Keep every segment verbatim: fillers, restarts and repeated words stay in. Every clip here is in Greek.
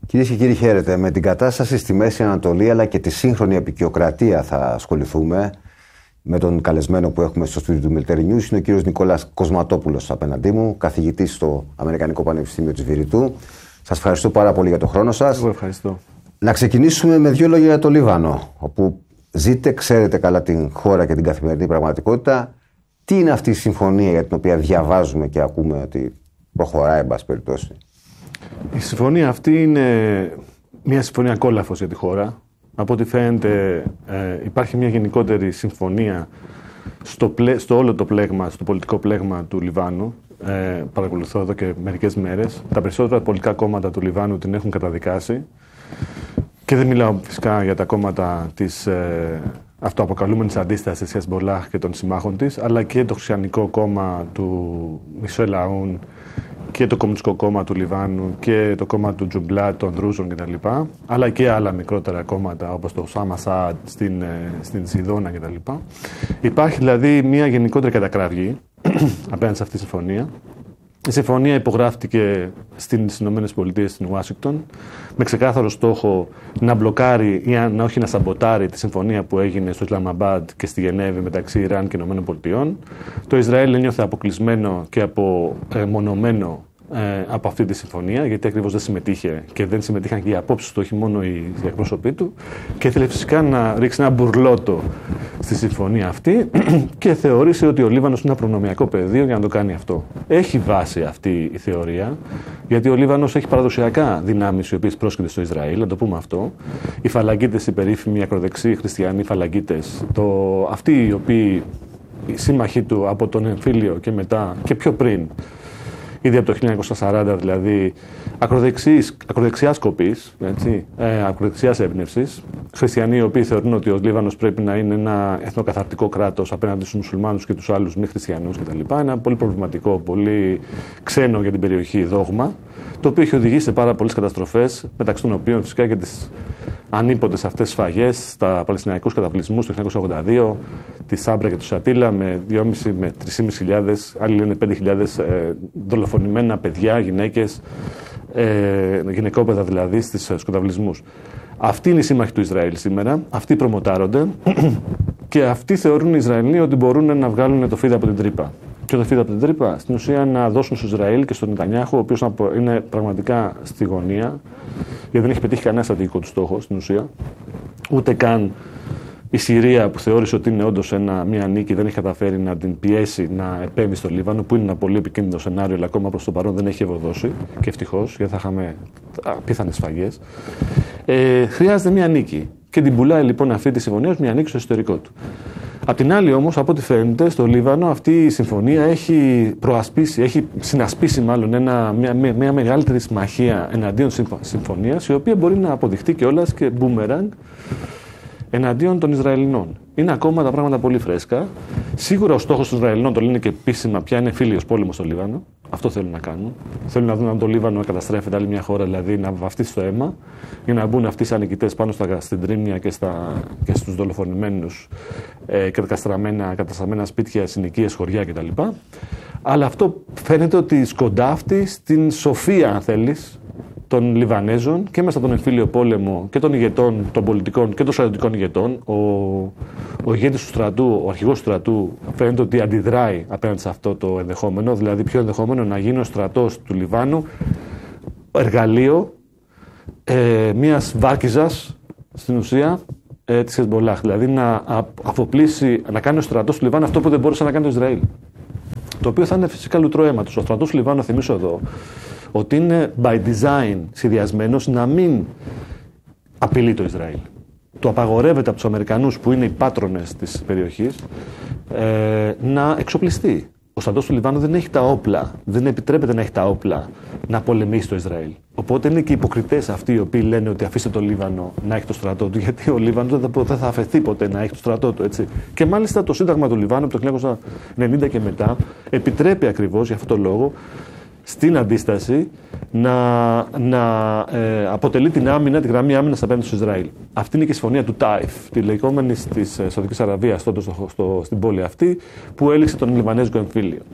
Κυρίες και κύριοι, χαίρετε. Με την κατάσταση στη Μέση Ανατολή αλλά και τη σύγχρονη αποικιοκρατία θα ασχοληθούμε. Με τον καλεσμένο που έχουμε στο στούντιο του Military News είναι ο κύριος Νικόλας Κοσματόπουλος απέναντί μου, καθηγητής στο Αμερικανικό Πανεπιστήμιο της Βηρητού. Σας ευχαριστώ πάρα πολύ για τον χρόνο σας. Εγώ ευχαριστώ. Να ξεκινήσουμε με δύο λόγια για το Λίβανο, όπου ζείτε, ξέρετε καλά την χώρα και την καθημερινή πραγματικότητα. Τι είναι αυτή η συμφωνία για την οποία διαβάζουμε και ακούμε ότι προχωράει, εν πάση περιπτώσει? Η συμφωνία αυτή είναι μια συμφωνία κόλαφος για τη χώρα. Από ό,τι φαίνεται ε, υπάρχει μια γενικότερη συμφωνία στο, πλε, στο όλο το πλέγμα, στο πολιτικό πλέγμα του Λιβάνου. Ε, παρακολουθώ εδώ και μερικές μέρες. Τα περισσότερα πολιτικά κόμματα του Λιβάνου την έχουν καταδικάσει. Και δεν μιλάω φυσικά για τα κόμματα της ε, αυτοαποκαλούμενης αντίστασης της Χεσμπολάχ και των συμμάχων της, αλλά και το χριστιανικό κόμμα του Μισελ Αούν και το Κομμουνιστικό Κόμμα του Λιβάνου και το κόμμα του Τζουμπλάτ των Δρούζων κτλ. Αλλά και άλλα μικρότερα κόμματα όπως το Οσάμα Σαάντ στην, στην Σιδώνα κτλ. Υπάρχει δηλαδή μια γενικότερη κατακραυγή απέναντι σε αυτή τη συμφωνία. Η συμφωνία υπογράφτηκε στις ΗΠΑ, στην Ουάσιγκτον, με ξεκάθαρο στόχο να μπλοκάρει ή να όχι να σαμποτάρει τη συμφωνία που έγινε στο Ισλαμαμπάντ και στη Γενέβη μεταξύ Ιράν και ΗΠΑ. Το Ισραήλ ένιωθε αποκλεισμένο και απομονωμένο ε, από αυτή τη συμφωνία, γιατί ακριβώς δεν συμμετείχε και δεν συμμετείχαν και οι απόψεις του, όχι μόνο οι εκπρόσωποι του, και ήθελε φυσικά να ρίξει ένα μπουρλότο στη συμφωνία αυτή και θεωρήσε ότι ο Λίβανος είναι ένα προνομιακό πεδίο για να το κάνει αυτό. Έχει βάση αυτή η θεωρία, γιατί ο Λίβανος έχει παραδοσιακά δυνάμεις οι οποίες πρόσκειται στο Ισραήλ, να το πούμε αυτό. Οι φαλαγκίτες, οι περίφημοι ακροδεξιοί χριστιανοί φαλαγκίτες, το, αυτοί οι οποίοι οι σύμμαχοί του από τον εμφύλιο και μετά και πιο πριν, ήδη από το χίλια εννιακόσια σαράντα δηλαδή, ακροδεξιάς κοπής, ε, ακροδεξιάς έμπνευσης, χριστιανοί οι οποίοι θεωρούν ότι ο Λίβανος πρέπει να είναι ένα εθνοκαθαρτικό κράτος απέναντι στους μουσουλμάνους και τους άλλους μη χριστιανούς κτλ. Ένα πολύ προβληματικό, πολύ ξένο για την περιοχή δόγμα, το οποίο έχει οδηγήσει σε πάρα πολλές καταστροφές, μεταξύ των οποίων φυσικά και τις ανίποτες αυτές σφαγές στα Παλαιστινιακούς καταβλισμούς του χίλια εννιακόσια ογδόντα δύο, τη Σάμπρα και του Σατίλα, με δυόμισι με τρεις χιλιάδες πεντακόσιες, άλλοι λένε πέντε χιλιάδες ε, δολοφονημένα παιδιά, γυναίκες, ε, γυναικόπαιδα δηλαδή στους καταβλισμούς. Αυτοί είναι οι σύμμαχοι του Ισραήλ σήμερα, αυτοί προμοτάρονται και αυτοί θεωρούν οι Ισραηλοί ότι μπορούν να βγάλουν το φίδι από την τρύπα. Και το φίδι από την τρύπα, στην ουσία να δώσουν στο Ισραήλ και στον Νετανιάχου, ο οποίος είναι πραγματικά στη γωνία, γιατί δεν έχει πετύχει κανένα στρατηγικό του στόχο στην ουσία, ούτε καν η Συρία που θεώρησε ότι είναι όντως μια νίκη, δεν έχει καταφέρει να την πιέσει να επέμβει στο Λίβανο, που είναι ένα πολύ επικίνδυνο σενάριο, αλλά ακόμα προς το παρόν δεν έχει ευωδώσει, και ευτυχώς, γιατί θα είχαμε απίθανες σφαγές. Ε, χρειάζεται μια νίκη. Και την πουλάει λοιπόν αυτή τη συμφωνία ως μια νίκη στο εσωτερικό του. Απ' την άλλη όμως, από ό,τι φαίνεται, στο Λίβανο αυτή η συμφωνία έχει προασπίσει, έχει συνασπίσει μάλλον ένα, μια, μια, μια μεγαλύτερη συμμαχία εναντίον της συμφωνίας, η οποία μπορεί να αποδειχτεί κιόλας και μπούμεραγκ εναντίον των Ισραηλινών. Είναι ακόμα τα πράγματα πολύ φρέσκα. Σίγουρα ο στόχος των Ισραηλινών, το λένε και επίσημα, πια είναι φίλιος πόλεμος στο Λίβανο. Αυτό θέλουν να κάνουν. Θέλουν να δουν αν το Λίβανο καταστρέφεται άλλη μια χώρα, δηλαδή να βαφτίσει το αίμα, για να μπουν αυτοί σαν νικητές πάνω στα, στην τρίμνια και, στα, και στους δολοφονημένους ε, και τα καταστραμμένα σπίτια, συνοικίες, χωριά κτλ. Αλλά αυτό φαίνεται ότι σκοντάφτει στην σοφία, αν θέλεις, των Λιβανέζων και μέσα από τον εμφύλιο πόλεμο και των ηγετών, των πολιτικών και των στρατιωτικών ηγετών. Ο, ο ηγέτης του στρατού, ο αρχηγός του στρατού, φαίνεται ότι αντιδράει απέναντι σε αυτό το ενδεχόμενο, δηλαδή πιο ενδεχόμενο να γίνει ο στρατός του Λιβάνου εργαλείο ε, μιας βάρκιζας στην ουσία ε, της Χεσμπολάχ. Δηλαδή να αφοπλίσει, να κάνει ο στρατός του Λιβάνου αυτό που δεν μπορούσε να κάνει το Ισραήλ. Το οποίο θα είναι φυσικά λουτρό αίματος. Ο στρατός του Λιβάνου, θυμίσω εδώ, ότι είναι by design σχεδιασμένος να μην απειλεί το Ισραήλ. Το απαγορεύεται από τους Αμερικανούς, που είναι οι πάτρονες της περιοχής, ε, να εξοπλιστεί. Ο στρατός του Λιβάνου δεν έχει τα όπλα, δεν επιτρέπεται να έχει τα όπλα να πολεμήσει το Ισραήλ. Οπότε είναι και υποκριτές αυτοί οι οποίοι λένε ότι αφήστε το Λίβανο να έχει το στρατό του, γιατί ο Λίβανος δεν θα αφαιθεί ποτέ να έχει το στρατό του. Έτσι. Και μάλιστα το Σύνταγμα του Λιβάνου από το χίλια εννιακόσια ενενήντα και μετά επιτρέπει ακριβώς για αυτόν τον λόγο στην αντίσταση να, να ε, αποτελεί την άμυνα, τη γραμμή άμυνας απέναντι στο Ισραήλ. Αυτή είναι και η συμφωνία του Τάιφ, τη λεγόμενη της Σαουδικής Αραβίας, τότε στο, στο, στην πόλη αυτή, που έληξε τον Λιβανέζικο εμφύλιο.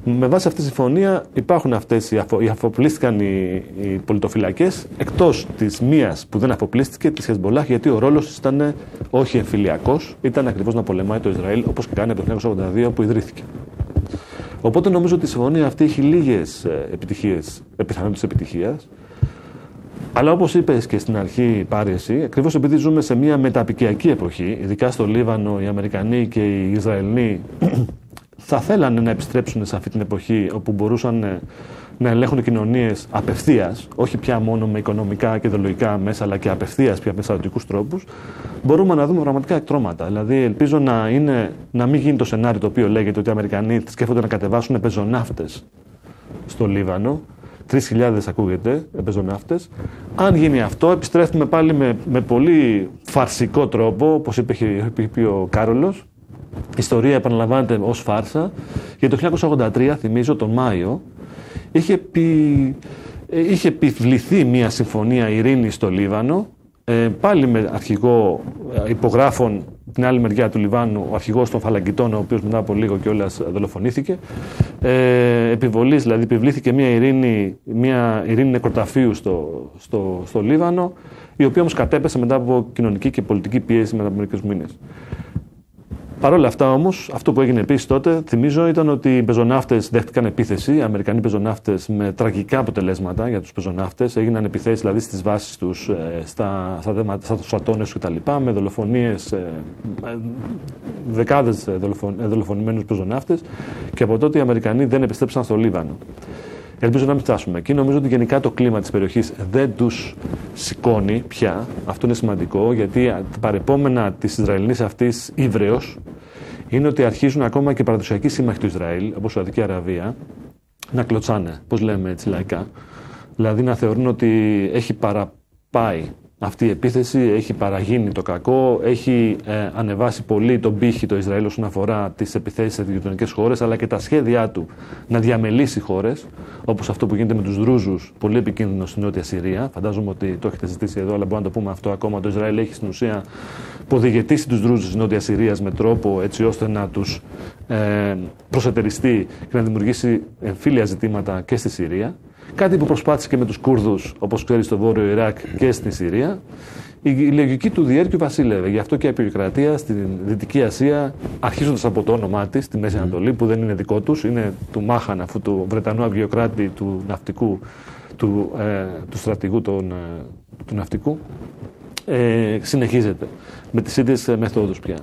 Με βάση αυτή τη συμφωνία υπάρχουν αυτές οι, αφο, οι αφοπλίστηκαν οι, οι πολιτοφυλακές, εκτός της μίας που δεν αφοπλίστηκε, της Χεσμολάχ, γιατί ο ρόλος της ήταν όχι εμφυλιακός, ήταν ακριβώς να πολεμάει το Ισραήλ, όπως και κάνει από το χίλια εννιακόσια ογδόντα δύο που ιδρύθηκε. Οπότε νομίζω ότι η συμφωνία αυτή έχει λίγες επιτυχίες, πιθανότητες επιτυχίας. Αλλά όπως είπες και στην αρχή, πάρει εσύ, ακριβώς επειδή ζούμε σε μια μεταπικιακή εποχή, ειδικά στο Λίβανο, οι Αμερικανοί και οι Ισραηλοί θα θέλανε να επιστρέψουν σε αυτή την εποχή όπου μπορούσαν να ελέγχουν κοινωνίες απευθείας, όχι πια μόνο με οικονομικά και ιδεολογικά μέσα, αλλά και απευθείας πια με στρατιωτικούς τρόπους, μπορούμε να δούμε πραγματικά εκτρώματα. Δηλαδή, ελπίζω να, είναι, να μην γίνει το σενάριο το οποίο λέγεται ότι οι Αμερικανοί σκέφτονται να κατεβάσουν πεζοναύτες στο Λίβανο. τρεις χιλιάδες ακούγεται, πεζοναύτες. Αν γίνει αυτό, επιστρέφουμε πάλι με, με πολύ φαρσικό τρόπο, όπως είπε, είπε ο Κάρολος. Η ιστορία επαναλαμβάνεται ως φάρσα. Για το χίλια εννιακόσια ογδόντα τρία, θυμίζω, τον Μάιο, είχε, πι... είχε επιβληθεί μια συμφωνία ειρήνης στο Λίβανο, ε, πάλι με αρχηγό υπογράφων την άλλη μεριά του Λιβάνου, ο αρχηγός των Φαλαγκιτών, ο οποίος μετά από λίγο κιόλας δολοφονήθηκε. Ε, επιβολής, δηλαδή επιβλήθηκε μια ειρήνη, μια ειρήνη νεκροταφείου στο, στο, στο Λίβανο, η οποία όμως κατέπεσε μετά από κοινωνική και πολιτική πίεση μετά από μερικούς μήνες. Παρ' όλα αυτά όμως, αυτό που έγινε επίσης τότε, θυμίζω, ήταν ότι οι πεζοναύτες δέχτηκαν επίθεση, οι Αμερικανοί πεζοναύτες, με τραγικά αποτελέσματα για τους πεζοναύτες. Έγιναν επιθέσεις δηλαδή στις βάσεις τους, στα, στα, στα στρατώνες κτλ. Με δολοφονίες, δεκάδες δολοφον, δολοφονημένους πεζοναύτες, και από τότε οι Αμερικανοί δεν επιστρέψαν στο Λίβανο. Ελπίζω να μην φτάσουμε εκεί. Νομίζω ότι γενικά το κλίμα της περιοχής δεν τους σηκώνει πια. Αυτό είναι σημαντικό, γιατί τα παρεπόμενα της Ισραηλινής αυτής ύβρεως είναι ότι αρχίζουν ακόμα και παραδοσιακοί σύμμαχοι του Ισραήλ, όπως η Σαουδική Αραβία, να κλωτσάνε, πώς λέμε έτσι λαϊκά. Δηλαδή να θεωρούν ότι έχει παραπάει αυτή η επίθεση, έχει παραγίνει το κακό, έχει ε, ανεβάσει πολύ τον πύχη το Ισραήλ όσον αφορά τις επιθέσεις σε γειτονικές χώρες, αλλά και τα σχέδιά του να διαμελήσει χώρες, όπως αυτό που γίνεται με τους Δρούζους, πολύ επικίνδυνο στην Νότια Συρία. Φαντάζομαι ότι το έχετε ζητήσει εδώ, αλλά μπορούμε να το πούμε αυτό ακόμα. Το Ισραήλ έχει στην ουσία ποδηγετήσει τους Δρούζους της Νότιας Συρίας με τρόπο έτσι ώστε να τους ε, προσετεριστεί και να δημιουργήσει εμφύλια ζητήματα και στη Συρία. Κάτι που προσπάθησε και με τους Κούρδους, όπως ξέρεις, στο Βόρειο Ιράκ και στη Συρία. Η, η λογική του διέρκει βασίλευε. Γι' αυτό και η επικρατεία στην Δυτική Ασία, αρχίζοντας από το όνομά της, στη Μέση Ανατολή, που δεν είναι δικό τους, είναι του Μάχαν, αφού του Βρετανού αυγιοκράτη, του ναυτικού, του, ε, του στρατηγού τον, ε, του ναυτικού, ε, συνεχίζεται με τις ίδιες μεθόδους πια.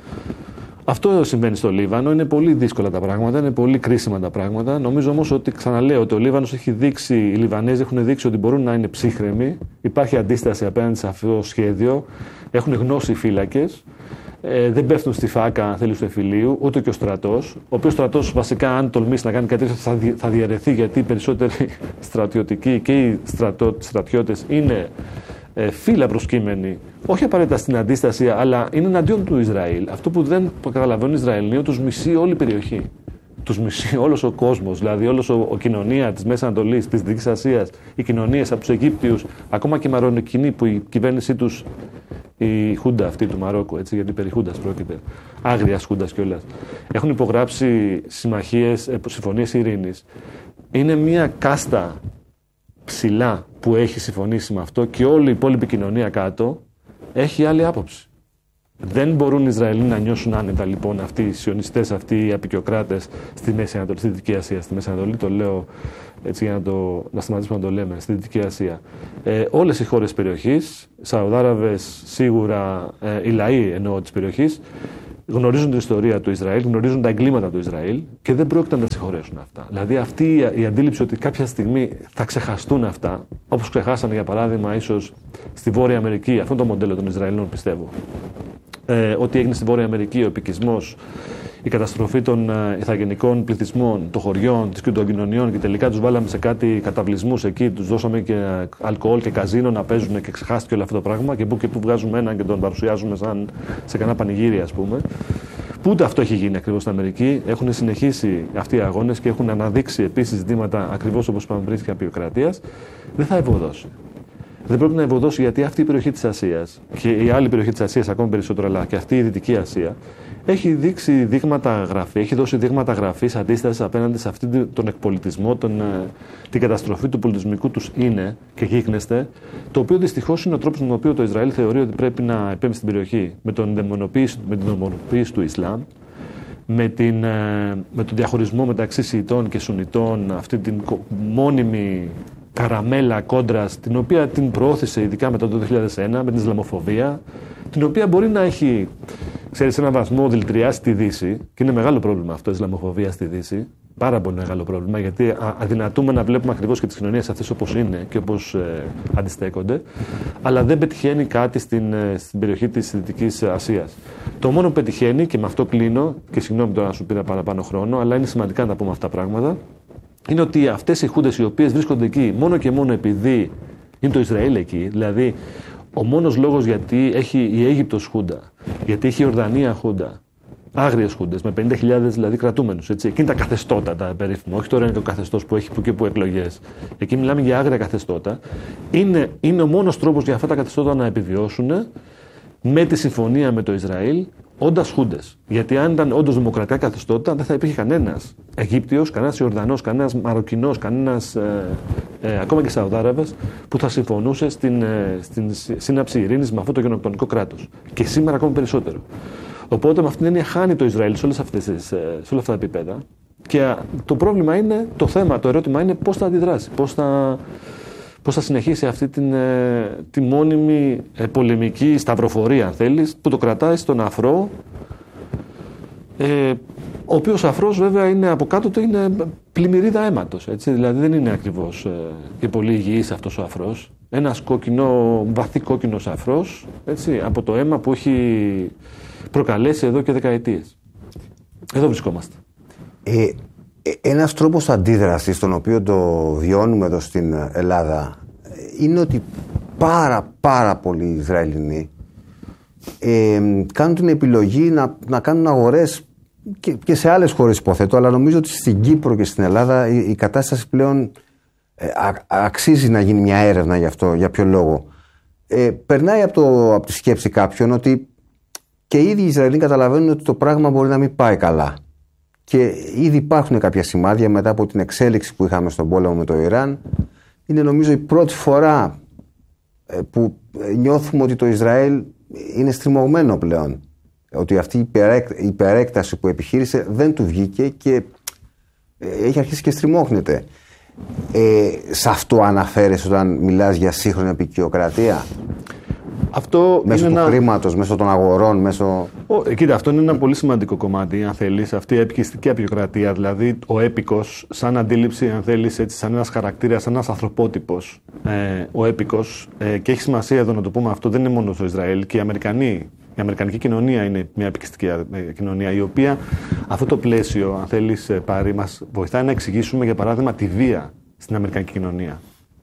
Αυτό συμβαίνει στο Λίβανο. Είναι πολύ δύσκολα τα πράγματα, είναι πολύ κρίσιμα τα πράγματα. Νομίζω όμως ότι, ξαναλέω, ότι ο Λίβανος έχει δείξει, οι Λιβανέζοι έχουν δείξει ότι μπορούν να είναι ψύχρεμοι. Υπάρχει αντίσταση απέναντι σε αυτό το σχέδιο. Έχουν γνώση οι φύλακες. Ε, δεν πέφτουν στη φάκα, αν θέλει, του εμφυλίου, ούτε και ο στρατός. Ο οποίος στρατός, βασικά, αν τολμήσει να κάνει κάτι τέτοιο, θα, δι, θα διαιρεθεί, γιατί οι περισσότεροι στρατιωτικοί και οι στρατό, στρατιώτες είναι ε, φύλλα προσκύμενοι. Όχι απαραίτητα στην αντίσταση, αλλά είναι εναντίον του Ισραήλ. Αυτό που δεν καταλαβαίνουν οι Ισραηλοί, ότι τους μισεί όλη η περιοχή. Τους μισεί όλος ο κόσμος, δηλαδή όλος ο, ο κοινωνία της Μέσης Ανατολής, της Δυτικής Ασίας, οι κοινωνίες από τους Αιγύπτιους, ακόμα και οι Μαροκινοί που η κυβέρνησή τους, η Χούντα αυτή του Μαρόκου, έτσι, γιατί περί Χούντας πρόκειται, άγριας Χούντας κιόλας, έχουν υπογράψει συμμαχίες, συμφωνίες ειρήνης. Είναι μια κάστα ψηλά που έχει συμφωνήσει με αυτό, και όλη η υπόλοιπη κοινωνία κάτω έχει άλλη άποψη. Δεν μπορούν οι Ισραηλοί να νιώσουν άνετα, λοιπόν, αυτοί οι σιωνιστές, αυτοί οι απεικιοκράτες στη Μέση Ανατολή, στη Δυτική Ασία. Στη Μέση Ανατολή το λέω έτσι για να, το, να σταματήσουμε να το λέμε, στη Δυτική Ασία. Ε, όλες οι χώρες της περιοχής, Σαουδάραβες σίγουρα, ε, οι λαοί εννοώ της περιοχής, γνωρίζουν την ιστορία του Ισραήλ, γνωρίζουν τα εγκλήματα του Ισραήλ και δεν πρόκειται να τα συγχωρέσουν αυτά. Δηλαδή αυτή η αντίληψη ότι κάποια στιγμή θα ξεχαστούν αυτά, όπως ξεχάσανε για παράδειγμα ίσως στη Βόρεια Αμερική, αυτό το μοντέλο των Ισραηλινών πιστεύω. Ε, ό,τι έγινε στη Βόρεια Αμερική, ο επικισμός, η καταστροφή των ε, ηθαγενικών πληθυσμών, των χωριών, των κοινωνιών, και τελικά τους βάλαμε σε κάτι καταβλισμούς εκεί, τους δώσαμε και αλκοόλ και καζίνο να παίζουν και ξεχάστηκε όλο αυτό το πράγμα, και που και που βγάζουμε έναν και τον παρουσιάζουμε σαν σε κανένα πανηγύρι, ας πούμε. Που ούτε αυτό έχει γίνει ακριβώς στην Αμερική. Έχουν συνεχίσει αυτοί οι αγώνες και έχουν αναδείξει επίσης ζητήματα ακριβώς όπως είπαμε πριν της απεικιοκρατίας. Δεν θα ευωδώσει. δεν πρέπει να ευωδώσει, γιατί αυτή η περιοχή της Ασίας και η άλλη περιοχή της Ασίας ακόμη περισσότερο, αλλά και αυτή η Δυτική Ασία, έχει δείξει δείγματα γραφή, έχει δώσει δείγματα γραφής αντίστασης απέναντι σε αυτόν τον εκπολιτισμό, τον, την καταστροφή του πολιτισμικού τους είναι και γίγνεσθε, το οποίο δυστυχώς είναι ο τρόπος με τον οποίο το Ισραήλ θεωρεί ότι πρέπει να επέμβει στην περιοχή, με, τον δαιμονοποίηση, με την δαιμονοποίηση του Ισλάμ, με, την, με τον διαχωρισμό μεταξύ Σιητών και Σουνιτών, αυτή την μόνιμη καραμέλα κόντρας, την οποία την προώθησε ειδικά μετά το δύο χιλιάδες ένα με την Ισλαμοφοβία, την οποία μπορεί να έχει, ξέρεις, σε έναν βαθμό δηλητηριάσει τη Δύση, και είναι μεγάλο πρόβλημα αυτό η Ισλαμοφοβία στη Δύση. Πάρα πολύ μεγάλο πρόβλημα, γιατί αδυνατούμε να βλέπουμε ακριβώς και τις κοινωνίες αυτές όπως είναι και όπως ε, αντιστέκονται, αλλά δεν πετυχαίνει κάτι στην, ε, στην περιοχή της Δυτικής Ασίας. Το μόνο που πετυχαίνει, και με αυτό κλείνω, και συγγνώμη τώρα να σου πήρα παραπάνω χρόνο, αλλά είναι σημαντικά να τα πούμε αυτά τα πράγματα, είναι ότι αυτές οι χούντες οι οποίες βρίσκονται εκεί μόνο και μόνο επειδή είναι το Ισραήλ εκεί, δηλαδή ο μόνος λόγος γιατί έχει η Αίγυπτος χούντα, γιατί έχει η Ορδανία χούντα, άγριες χούντες, με πενήντα χιλιάδες δηλαδή κρατούμενους. Έτσι. Εκεί είναι τα καθεστώτα τα περίφημα. Όχι τώρα είναι το καθεστώς που έχει που και που εκλογές. Εκεί μιλάμε για άγρια καθεστώτα. Είναι, είναι ο μόνος τρόπος για αυτά τα καθεστώτα να επιβιώσουν με τη συμφωνία με το Ισραήλ, όντας χούντες. Γιατί αν ήταν όντως δημοκρατικά καθεστώτα, δεν θα υπήρχε κανένας Αιγύπτιος, κανένας Ιορδανός, κανένας Μαροκινός, κανένας ε, ε, ακόμα και Σαουδάραβας που θα συμφωνούσε στην, ε, στην σύναψη ειρήνης με αυτό το γενοκτονικό κράτος. Και σήμερα ακόμη περισσότερο. Οπότε με αυτήν την έννοια χάνει το Ισραήλ σε, όλες αυτές τις, σε όλα αυτά τα επίπεδα. Και το πρόβλημα είναι, το θέμα, το ερώτημα είναι πώς θα αντιδράσει, πώς θα, πώς θα συνεχίσει αυτή την, τη μόνιμη πολεμική σταυροφορία, αν θέλεις, που το κρατάει στον αφρό, ε, ο οποίος αφρός βέβαια είναι από κάτω του είναι πλημμυρίδα αίματος, έτσι, δηλαδή δεν είναι ακριβώς ε, και πολύ υγιής αυτός ο αφρός. Ένας κόκκινο, βαθύ κόκκινος αφρός, έτσι, από το αίμα που έχει προκαλέσει εδώ και δεκαετίες. Εδώ βρισκόμαστε. Ε, ένας τρόπος αντίδρασης, τον οποίο το βιώνουμε εδώ στην Ελλάδα, είναι ότι πάρα πάρα πολλοί Ισραηλινοί ε, κάνουν την επιλογή να, να κάνουν αγορές και, και σε άλλες χώρες, υποθέτω, αλλά νομίζω ότι στην Κύπρο και στην Ελλάδα η, η κατάσταση πλέον ε, α, αξίζει να γίνει μια έρευνα γι' αυτό, για ποιο λόγο. Ε, περνάει από, το, από τη σκέψη κάποιον ότι και οι ίδιοι οι Ισραηλοί καταλαβαίνουν ότι το πράγμα μπορεί να μην πάει καλά. Και ήδη υπάρχουν κάποια σημάδια μετά από την εξέλιξη που είχαμε στον πόλεμο με το Ιράν. Είναι νομίζω η πρώτη φορά που νιώθουμε ότι το Ισραήλ είναι στριμωγμένο πλέον. Ότι αυτή η υπερέκταση που επιχείρησε δεν του βγήκε και έχει αρχίσει και στριμώχνεται. Ε, σε αυτό αναφέρεσαι όταν μιλάς για σύγχρονη αποικιοκρατία? Αυτό μέσω είναι του ένα... χρήματος, μέσω των αγορών, μέσω... Ο, κοίτα, αυτό είναι ένα πολύ σημαντικό κομμάτι, αν θέλεις, αυτή η επικιστική αποικιοκρατία, δηλαδή ο έπικος, σαν αντίληψη, αν θέλεις, έτσι, σαν ένας χαρακτήρας, σαν ένας ανθρωπότυπος, ε, ο έπικος, ε, και έχει σημασία εδώ να το πούμε αυτό, δεν είναι μόνο στο Ισραήλ, και οι Αμερικανοί, η Αμερικανική κοινωνία είναι μια επικιστική κοινωνία, η οποία αυτό το πλαίσιο, αν θέλεις, πάρει, μας βοηθάει να εξηγήσουμε, για παράδειγμα, τη βία στην Αμερικανική κοινωνία.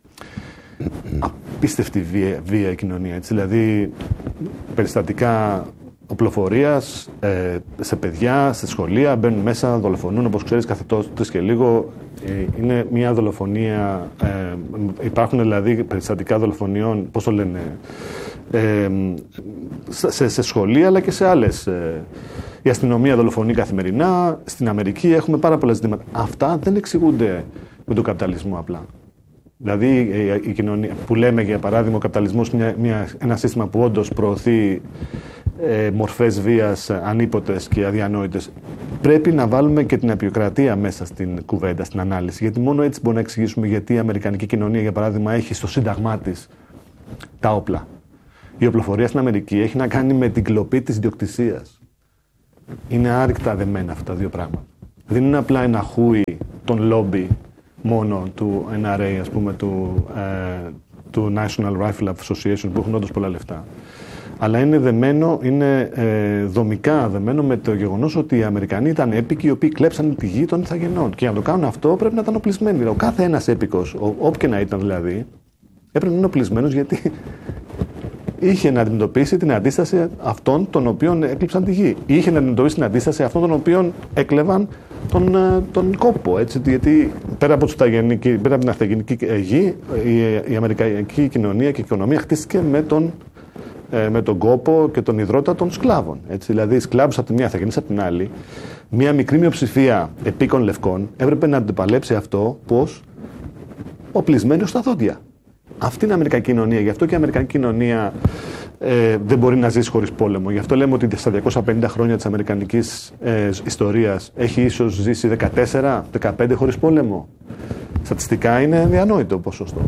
Απίστευτη βία, βία η κοινωνία, έτσι, δηλαδή περιστατικά οπλοφορίας ε, σε παιδιά, σε σχολεία, μπαίνουν μέσα, δολοφονούν, όπως ξέρεις, καθ' τρεις και λίγο. Ε, είναι μια δολοφονία, ε, υπάρχουν δηλαδή περιστατικά δολοφονιών, πώς το λένε, ε, σε, σε σχολεία αλλά και σε άλλες. Ε, η αστυνομία δολοφονεί καθημερινά, στην Αμερική έχουμε πάρα πολλά ζητήματα. Αυτά δεν εξηγούνται με τον καπιταλισμό απλά. Δηλαδή η κοινωνία, που λέμε για παράδειγμα ο καπιταλισμός μια, μια, ένα σύστημα που όντως προωθεί ε, μορφές βίας ανίποτες και αδιανόητες, πρέπει να βάλουμε και την αποικιοκρατία μέσα στην κουβέντα, στην ανάλυση, γιατί μόνο έτσι μπορούμε να εξηγήσουμε γιατί η αμερικανική κοινωνία, για παράδειγμα, έχει στο σύνταγμά της τα όπλα. Η οπλοφορία στην Αμερική έχει να κάνει με την κλοπή της ιδιοκτησίας. Είναι άρρηκτα δεμένα αυτά τα δύο πράγματα. Δεν είναι απλά ένα χούι των λόμπι μόνο του Εν Αρ Έι, ας πούμε, του, ε, του National Rifle Association, που έχουν όντως πολλά λεφτά. Αλλά είναι δεμένο, είναι ε, δομικά δεμένο με το γεγονός ότι οι Αμερικανοί ήταν έπικοι, οι οποίοι κλέψαν τη γη των Ιθαγενών. Και για να το κάνουν αυτό πρέπει να ήταν οπλισμένοι. Δηλαδή, ο κάθε ένας έπικος, όπου και να ήταν δηλαδή, έπρεπε να είναι οπλισμένος, γιατί είχε να αντιμετωπίσει την αντίσταση αυτών των οποίων έκλειψαν τη γη. Είχε να αντιμετωπίσει την αντίσταση αυτών των οποίων έκλεβαν τον, τον κόπο. Έτσι, γιατί πέρα από, πέρα από την αυταγενική γη, η, η αμερικανική κοινωνία και η οικονομία χτίστηκε με τον, με τον κόπο και τον υδρότα των σκλάβων. Έτσι, δηλαδή, οι σκλάβους από τη μία, αυταγενείς από την άλλη, μία μικρή μειοψηφία επίκων λευκών έπρεπε να αντιπαλέψει αυτό πως οπλισμένοι ως τα δόντια. Αυτή είναι η αμερικανική κοινωνία. Γι' αυτό και η αμερικανική κοινωνία ε, δεν μπορεί να ζήσει χωρίς πόλεμο. Γι' αυτό λέμε ότι στα διακόσια πενήντα χρόνια της αμερικανικής ε, ιστορίας έχει ίσως ζήσει δεκατέσσερα δεκαπέντε χωρίς πόλεμο. Στατιστικά είναι διανόητο ποσοστό.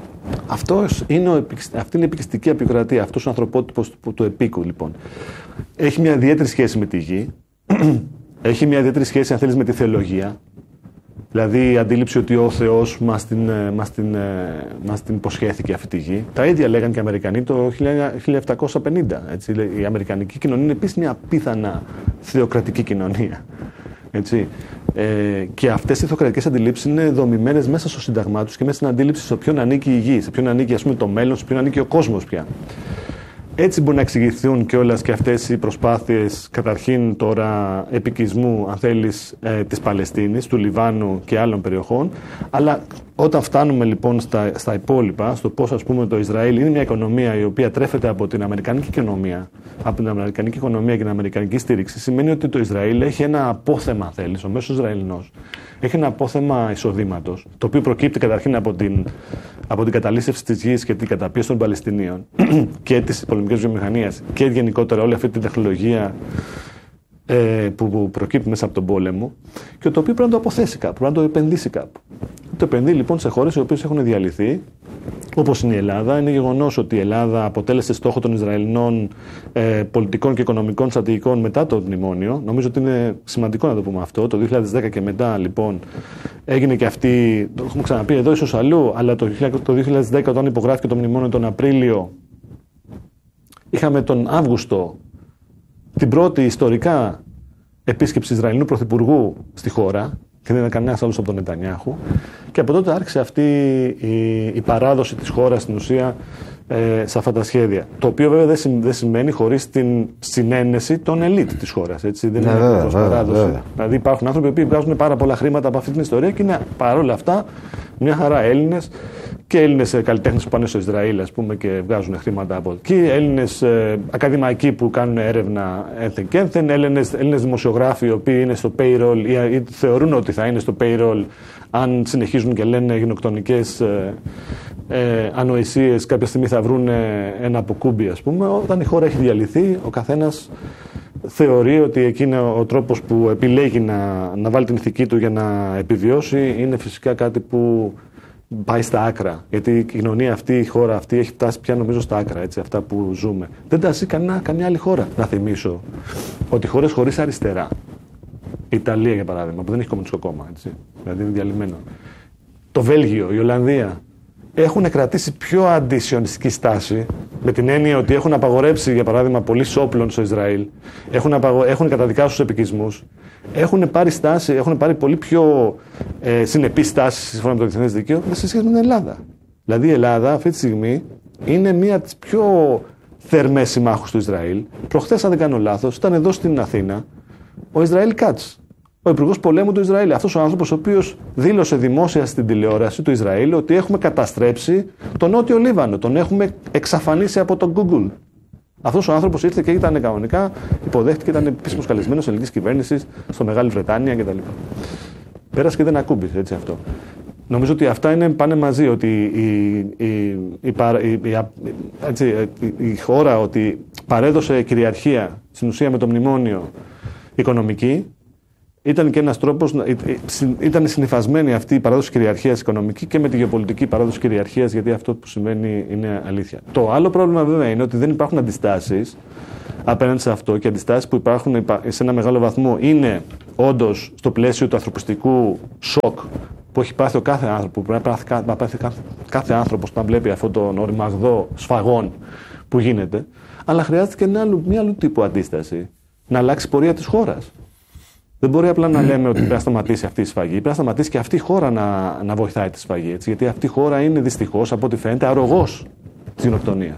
Αυτός είναι ο, αυτή είναι η επικιστική απεικιοκρατία. Αυτός ο ανθρωπότυπος του, του επίκου, λοιπόν. Έχει μια ιδιαίτερη σχέση με τη γη. Έχει μια ιδιαίτερη σχέση, αν θέλεις, με τη θεολογία. Δηλαδή η αντίληψη ότι ο Θεός μας την, μας, την, μας την υποσχέθηκε αυτή τη γη. Τα ίδια λέγανε και οι Αμερικανοί το χίλια επτακόσια πενήντα. Έτσι. Η αμερικανική κοινωνία είναι επίσης μια απίθανα θεοκρατική κοινωνία. Έτσι. Ε, και αυτές οι θεοκρατικές αντιλήψεις είναι δομημένες μέσα στο σύνταγμά τους και μέσα στην αντίληψη σε ποιον ανήκει η γη, σε ποιον ανήκει, ας πούμε, το μέλλον, σε ποιον ανήκει ο κόσμος πια. Έτσι μπορεί να εξηγηθούν κιόλας και αυτές οι προσπάθειες, καταρχήν τώρα επικισμού, αν θέλεις, ε, της Παλαιστίνης, του Λιβάνου και άλλων περιοχών, αλλά όταν φτάνουμε λοιπόν στα, στα υπόλοιπα, στο πώς, ας πούμε, το Ισραήλ είναι μια οικονομία η οποία τρέφεται από την αμερικανική οικονομία, από την αμερικανική οικονομία και την αμερικανική στήριξη, σημαίνει ότι το Ισραήλ έχει ένα απόθεμα, αν θέλεις, ο μέσος Ισραηλινός έχει ένα απόθεμα εισοδήματος, το οποίο προκύπτει καταρχήν από την, από την καταλύσευση της γης και την καταπίεση των Παλαιστινίων και της πολεμικής βιομηχανίας και γενικότερα όλη αυτή την τεχνολογία ε, που, που προκύπτει μέσα από τον πόλεμο, και το οποίο πρέπει να το αποθέσει κάπου, πρέπει να το επενδύσει κάπου. Το επενδύει λοιπόν σε χώρες οι οποίες έχουν διαλυθεί, όπως είναι η Ελλάδα. Είναι γεγονός ότι η Ελλάδα αποτέλεσε στόχο των Ισραηλινών ε, πολιτικών και οικονομικών στρατηγικών μετά το μνημόνιο. Νομίζω ότι είναι σημαντικό να το πούμε αυτό. Το δύο χιλιάδες δέκα και μετά, λοιπόν, έγινε και αυτή. Το έχουμε ξαναπεί εδώ, ίσως αλλού, αλλά το, το δύο χιλιάδες δέκα, όταν υπογράφηκε το μνημόνιο τον Απρίλιο, είχαμε τον Αύγουστο την πρώτη ιστορικά επίσκεψη Ισραηλινού Πρωθυπουργού στη χώρα. Και δεν ήταν κανένας άλλος από τον Νετανιάχου. Και από τότε άρχισε αυτή η, η παράδοση της χώρας στην ουσία ε, σε αυτά τα σχέδια. Το οποίο βέβαια δεν, συμ, δεν σημαίνει χωρίς την συνένεση των ελίτ της χώρας. Έτσι. Δεν ναι, είναι βέβαια, παράδοση. Βέβαια. Δηλαδή υπάρχουν άνθρωποι που βγάζουν πάρα πολλά χρήματα από αυτή την ιστορία και είναι παρόλα αυτά μια χαρά Έλληνες και Έλληνες καλλιτέχνες που πάνε στο Ισραήλ, ας πούμε, και βγάζουν χρήματα από εκεί. Έλληνες ε, ακαδημαϊκοί που κάνουν έρευνα ένθεν και ένθεν. Έλληνες, Έλληνες δημοσιογράφοι οι οποίοι είναι στο payroll ή, ή θεωρούν ότι θα είναι στο payroll αν συνεχίζουν και λένε γενοκτονικές ε, ε, ανοησίες. Κάποια στιγμή θα βρουν ένα αποκούμπι, ας πούμε. Όταν η χώρα έχει διαλυθεί, ο καθένας θεωρεί ότι εκείνο ο τρόπος που επιλέγει να, να βάλει την ηθική του για να επιβιώσει είναι φυσικά κάτι που πάει στα άκρα. Γιατί η κοινωνία αυτή, η χώρα αυτή έχει φτάσει πια, νομίζω, στα άκρα, έτσι, αυτά που ζούμε. Δεν τα ζει κανένα, καμιά άλλη χώρα. Να θυμίσω ότι χώρες χωρίς αριστερά, η Ιταλία για παράδειγμα, που δεν έχει κομμουνιστικό κόμμα, έτσι, δηλαδή είναι διαλυμένο, το Βέλγιο, η Ολλανδία, έχουν κρατήσει πιο αντισιωνιστική στάση, με την έννοια ότι έχουν απαγορέψει, για παράδειγμα, πωλήσεις όπλων στο Ισραήλ, έχουν, απαγο... έχουν καταδικάσει τους επικισμούς, έχουν πάρει στάση, έχουν πάρει πολύ πιο ε, συνεπή στάση σύμφωνα με το διεθνές δίκαιο σε σχέση με την Ελλάδα. Δηλαδή η Ελλάδα αυτή τη στιγμή είναι μία από τις πιο θερμές συμμάχους του Ισραήλ. Προχθές, αν δεν κάνω λάθος, ήταν εδώ στην Αθήνα ο Ισραήλ Κάτς, ο υπουργός πολέμου του Ισραήλ. Αυτός ο άνθρωπος ο οποίος δήλωσε δημόσια στην τηλεόραση του Ισραήλ ότι έχουμε καταστρέψει τον Νότιο Λίβανο, τον έχουμε εξαφανίσει από το Google. Αυτός ο άνθρωπος ήρθε και ήταν κανονικά, υποδέχτηκε, ήταν επίσημος καλεσμένος της ελληνικής κυβέρνησης στο Μεγάλη Βρετάνια κτλ. Πέρασε και δεν ακούμπησε, έτσι, αυτό. Νομίζω ότι αυτά είναι, πάνε μαζί, ότι η, η, η, η, η, έτσι, η χώρα ότι παρέδωσε κυριαρχία στην ουσία με το μνημόνιο οικονομική, ήταν και ένας τρόπος, ήταν συνυφασμένη αυτή η παράδοση κυριαρχίας οικονομική και με τη γεωπολιτική παράδοση κυριαρχίας, γιατί αυτό που σημαίνει είναι αλήθεια. Το άλλο πρόβλημα βέβαια είναι ότι δεν υπάρχουν αντιστάσεις απέναντι σε αυτό, και αντιστάσεις που υπάρχουν σε ένα μεγάλο βαθμό είναι όντως στο πλαίσιο του ανθρωπιστικού σοκ που έχει πάθει ο κάθε άνθρωπο, που πρέπει να πάθει κάθε άνθρωπος όταν βλέπει αυτόν τον οριμαγδό σφαγών που γίνεται, αλλά χρειάζεται και μια άλλου τύπου αντίσταση, να αλλάξει πορεία της χώρας. Δεν μπορεί απλά να λέμε ότι πρέπει να σταματήσει αυτή η σφαγή. Πρέπει να σταματήσει και αυτή η χώρα να, να βοηθάει τη σφαγή. Έτσι, γιατί αυτή η χώρα είναι δυστυχώς, από ό,τι φαίνεται, αρρωγός της γενοκτονίας.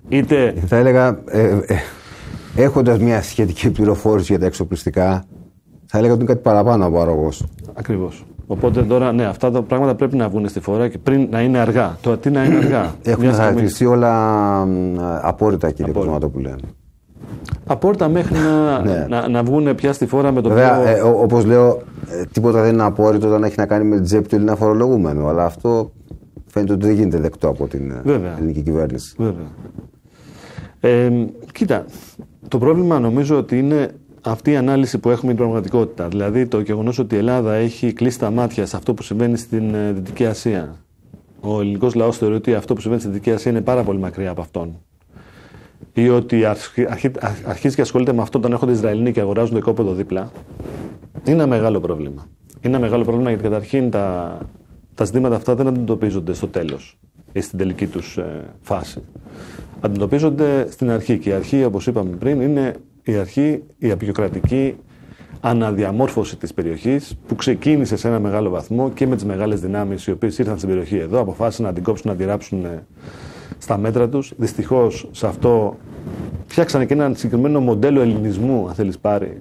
είτε. Θα έλεγα, ε, ε, έχοντας μια σχετική πληροφόρηση για τα εξοπλιστικά, θα έλεγα ότι είναι κάτι παραπάνω από αρρωγός. Ακριβώς. Οπότε τώρα, ναι, αυτά τα πράγματα πρέπει να βγουν στη φορά και πριν να είναι αργά. Τώρα, τι να είναι αργά. Έχουν χαρακτηριστεί όλα απόρριτα, κύριε Κοσματόπουλε. Απόρριτα μέχρι να, ναι. να, να βγουν πια στη φορά με τον Βέβαια, πιο... ε, όπως λέω, ε, τίποτα δεν είναι απόρριτο όταν έχει να κάνει με την τσέπη του Έλληνα φορολογούμενου. Αλλά αυτό φαίνεται ότι δεν γίνεται δεκτό από την Βέβαια. ελληνική κυβέρνηση. Βέβαια. Ε, κοίτα, το πρόβλημα νομίζω ότι είναι αυτή η ανάλυση που έχουμε την πραγματικότητα. Δηλαδή το γεγονός ότι η Ελλάδα έχει κλείσει τα μάτια σε αυτό που συμβαίνει στην ε, Δυτική Ασία. Ο ελληνικός λαός θεωρεί ότι αυτό που συμβαίνει στην Δυτική Ασία είναι πάρα πολύ μακριά από αυτόν. Ή ότι αρχι, αρχι, αρχίζει και ασχολείται με αυτό όταν έρχονται οι Ισραηλοί και αγοράζουν το οικόπεδο δίπλα. Είναι ένα μεγάλο πρόβλημα. Είναι ένα μεγάλο πρόβλημα γιατί καταρχήν τα, τα ζητήματα αυτά δεν αντιμετωπίζονται στο τέλος ή στην τελική τους ε, φάση. Αντιμετωπίζονται στην αρχή. Και η αρχή, όπως είπαμε πριν, είναι η αρχή, η απεικιοκρατική αναδιαμόρφωση της περιοχής που ξεκίνησε σε ένα μεγάλο βαθμό και με τις μεγάλες δυνάμεις οι οποίες ήρθαν στην περιοχή εδώ, αποφάσισαν να την κόψουν, να τη ράψουν στα μέτρα τους. Δυστυχώς σε αυτό φτιάξανε και ένα συγκεκριμένο μοντέλο ελληνισμού, αν θέλεις πάρει.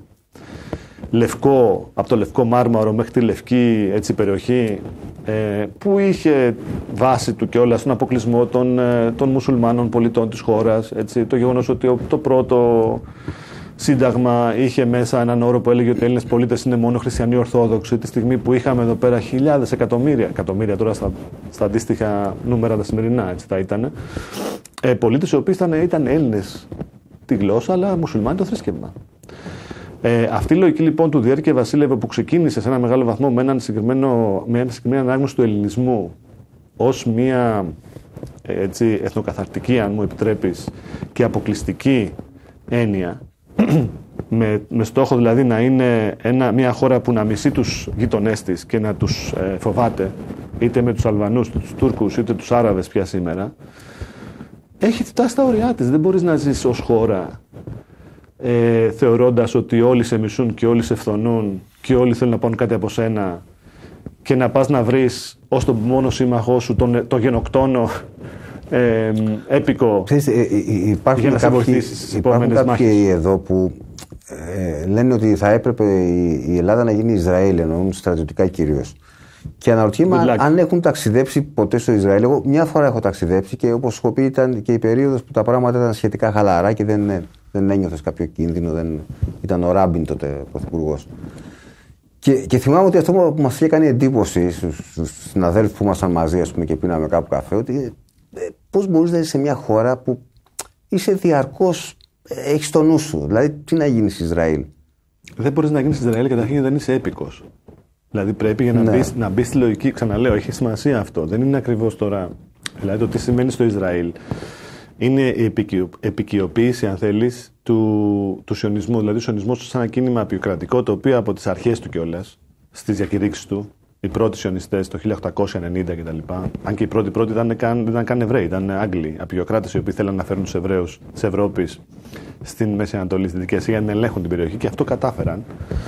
Λευκό, από το λευκό μάρμαρο μέχρι τη λευκή έτσι, περιοχή, ε, που είχε βάση του και όλα στον αποκλεισμό των, ε, των μουσουλμάνων πολιτών της χώρας. Έτσι, το γεγονός ότι το πρώτο σύνταγμα είχε μέσα έναν όρο που έλεγε ότι οι Έλληνες πολίτες είναι μόνο χριστιανοί ορθόδοξοι, τη στιγμή που είχαμε εδώ πέρα χιλιάδες εκατομμύρια, εκατομμύρια τώρα στα, στα αντίστοιχα νούμερα τα σημερινά, έτσι θα ήταν, ε, πολίτες οι οποίοι ήταν, ήταν Έλληνες τη γλώσσα, αλλά μουσουλμάνοι το θρήσκευμα. Ε, αυτή η λογική λοιπόν του Διέρκεια Βασίλευε που ξεκίνησε σε ένα μεγάλο βαθμό με, έναν συγκεκριμένο, με ένα συγκεκριμένη ανάγνωση του ελληνισμού ως μια έτσι, εθνοκαθαρτική, αν μου επιτρέπεις, και αποκλειστική έννοια, με, με στόχο δηλαδή να είναι ένα, μια χώρα που να μισεί τους γειτονές της και να τους ε, φοβάται, είτε με τους Αλβανούς, τους Τούρκους, είτε τους Άραβες πια σήμερα, έχει φτάσει στα ωριά της. Δεν μπορείς να ζεις ως χώρα ε, θεωρώντας ότι όλοι σε μισούν και όλοι σε φθονούν και όλοι θέλουν να πάρουν κάτι από σένα και να πας να βρεις ως τον μόνο σύμμαχό σου τον, τον γενοκτόνο ε, έπικο. Ξέρεις, ε, ε, υπάρχουν για να σε κάποιοι, βοηθήσει στις επόμενες κάποιοι μάχες. εδώ που ε, λένε ότι θα έπρεπε η, η Ελλάδα να γίνει Ισραήλ, εννοούν στρατιωτικά κυρίως. Και αναρωτιέμαι αν, αν έχουν ταξιδέψει ποτέ στο Ισραήλ. Εγώ μια φορά έχω ταξιδέψει και όπως έχω πει ήταν και η περίοδος που τα πράγματα ήταν σχετικά χαλαρά και δεν, δεν ένιωθες κάποιο κίνδυνο. Δεν, ήταν ο Ράμπιν τότε πρωθυπουργός. Και, και θυμάμαι ότι αυτό που μας είχε κάνει εντύπωση στους συναδέλφους που ήμασταν μαζί, ας πούμε, και πίναμε κάπου καφέ, ότι ε, πώς μπορείς να είσαι σε μια χώρα που είσαι διαρκώς, ε, έχεις το νου σου. Δηλαδή, τι να γίνεις Ισραήλ. Δεν μπορείς να γίνεις Ισραήλ καταρχήν δεν είσαι έπικος. Δηλαδή πρέπει για να, ναι. μπεις, να μπεις στη λογική, ξαναλέω, έχει σημασία αυτό. Δεν είναι ακριβώς τώρα. Δηλαδή το τι σημαίνει στο Ισραήλ είναι η επικιο, επικιοποίηση, αν θέλεις, του, του σιωνισμού. Δηλαδή ο σιωνισμός σαν ένα κίνημα απεικιοκρατικό, το οποίο από τις αρχές του κιόλας, στις διακηρύξεις του, οι πρώτοι σιωνιστές το χίλια οκτακόσια ενενήντα κτλ. Αν και οι πρώτοι πρώτοι δεν ήταν, ήταν καν Εβραίοι, ήταν Άγγλοι, απεικιοκράτες οι οποίοι θέλαν να φέρουν τους Εβραίους της Ευρώπης στην Μέση Ανατολή, στη Δυτική Ασία, για να ελέγχουν την περιοχή και αυτό κατάφεραν.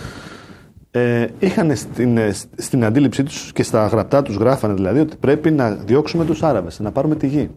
Ε, είχαν στην, στην αντίληψή τους και στα γραπτά τους γράφανε δηλαδή ότι πρέπει να διώξουμε τους Άραβες, να πάρουμε τη γη.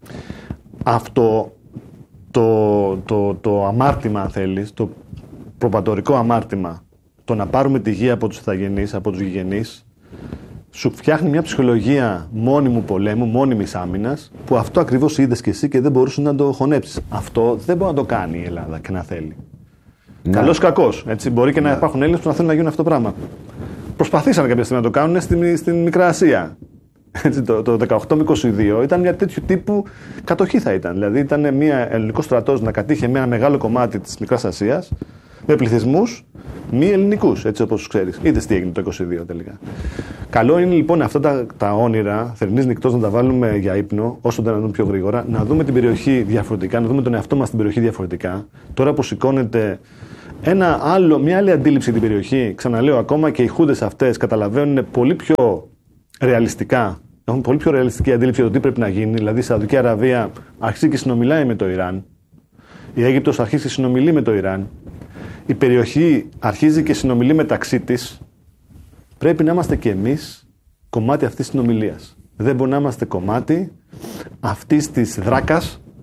Αυτό το, το, το αμάρτημα, αν θέλεις, το προπατορικό αμάρτημα, το να πάρουμε τη γη από τους ηθαγενείς, από τους γηγενείς, σου φτιάχνει μια ψυχολογία μόνιμου πολέμου, μόνιμης άμυνας, που αυτό ακριβώς είδες και εσύ και δεν μπορούσε να το χωνέψεις. Αυτό δεν μπορεί να το κάνει η Ελλάδα και να θέλει. Ναι. Καλός κακός. Έτσι. Μπορεί και ναι. να υπάρχουν Έλληνες που να θέλουν να γίνουν αυτό το πράγμα. Προσπαθήσαν κάποια στιγμή να το κάνουν στην, στην Μικρά Ασία. Έτσι, το, το δεκαοκτώ με είκοσι δύο ήταν μια τέτοιου τύπου κατοχή θα ήταν. Δηλαδή ήταν μια ελληνικός στρατός να κατήχε με ένα μεγάλο κομμάτι της Μικράς Ασίας με πληθυσμούς μη ελληνικούς, έτσι όπως ξέρεις. Είδες τι έγινε το είκοσι δύο τελικά. Καλό είναι λοιπόν αυτά τα, τα όνειρα θερινής νυχτός να τα βάλουμε για ύπνο, όσο το να δούμε πιο γρήγορα, να δούμε την περιοχή διαφορετικά, να δούμε τον εαυτό μας στην περιοχή διαφορετικά. Τώρα που σηκώνεται ένα άλλο, μια άλλη αντίληψη την περιοχή, ξαναλέω, ακόμα και οι χούντες αυτές καταλαβαίνουν πολύ πιο ρεαλιστικά, έχουν πολύ πιο ρεαλιστική αντίληψη για το τι πρέπει να γίνει. Δηλαδή η Σαουδική Αραβία αρχίζει και συνομιλάει με το Ιράν, η Αίγυπτος αρχίζει και συνομιλεί με το Ιράν, η περιοχή αρχίζει και συνομιλεί μεταξύ της. Πρέπει να είμαστε και εμείς κομμάτι αυτής της συνομιλίας. Δεν μπορεί να είμαστε κομμάτι αυτής της δράκας